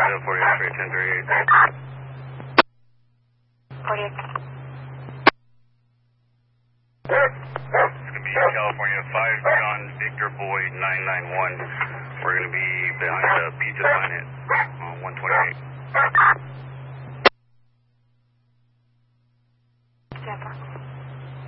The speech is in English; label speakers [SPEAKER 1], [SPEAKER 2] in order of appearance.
[SPEAKER 1] Canada 48 straight 1038.
[SPEAKER 2] 48.
[SPEAKER 1] It's going to be California 5 John Victor Boy 991. We're going to be behind the Pizza Planet on 128.